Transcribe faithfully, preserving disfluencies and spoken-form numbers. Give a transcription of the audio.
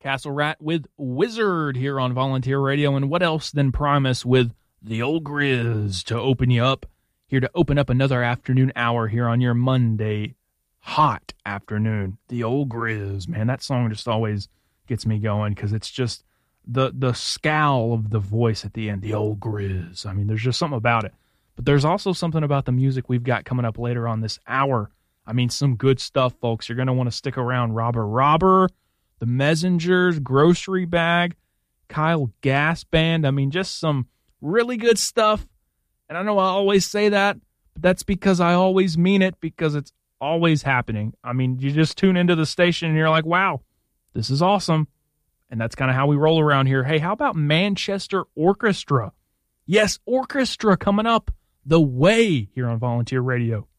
Castle Rat with Wizard here on Volunteer Radio. And what else than Primus with the old Grizz to open you up, here to open up another afternoon hour here on your Monday hot afternoon. The old Grizz, man, that song just always gets me going because it's just the the scowl of the voice at the end, the old Grizz. I mean, there's just something about it. But there's also something about the music we've got coming up later on this hour. I mean, some good stuff, folks. You're going to want to stick around. Robber Robber, The Messengers, Grocery Bag, Kyle Gass Band. I mean, just some really good stuff. And I know I always say that, but that's because I always mean it, because it's always happening. I mean, you just tune into the station and you're like, wow, this is awesome. And that's kind of how we roll around here. Hey, how about Manchester Orchestra? Yes, Orchestra coming up the way here on Volunteer Radio.